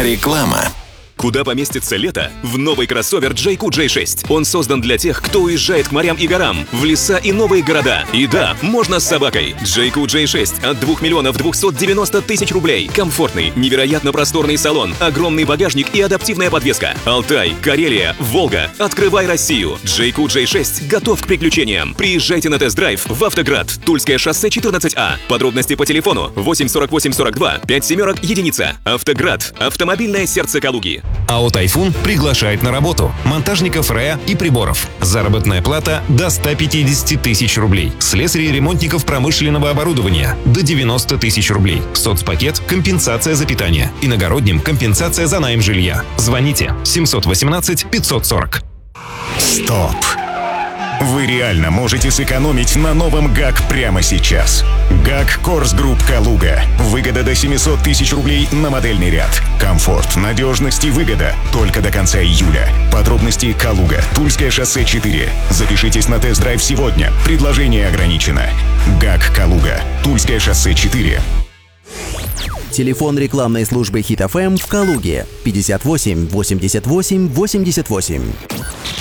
Реклама. Куда поместится лето? В новый кроссовер JQ J6. Он создан для тех, кто уезжает к морям и горам, в леса и новые города. И да, можно с собакой. JQ J6 от 2 миллионов 290 тысяч рублей. Комфортный, невероятно просторный салон, огромный багажник и адаптивная подвеска. Алтай, Карелия, Волга. Открывай Россию. JQ J6 готов к приключениям. Приезжайте на тест-драйв в Автоград. Тульское шоссе 14А. Подробности по телефону 84842 57 единица. Автоград. Автомобильное сердце Калуги. АО «Тайфун» приглашает на работу монтажников РЭА и приборов. Заработная плата до 150 тысяч рублей. Слесарей и ремонтников промышленного оборудования до 90 тысяч рублей. Соцпакет – компенсация за питание. Иногородним – компенсация за найм жилья. Звоните 718 540. Стоп! Вы реально можете сэкономить на новом ГАК прямо сейчас. ГАК Корс Групп Калуга. Выгода до 700 тысяч рублей на модельный ряд. Комфорт, надежность и выгода только до конца июля. Подробности: Калуга, Тульское шоссе 4. Запишитесь на тест-драйв сегодня. Предложение ограничено. ГАК Калуга, Тульское шоссе 4. Телефон рекламной службы Хит FM в Калуге 58 88 88.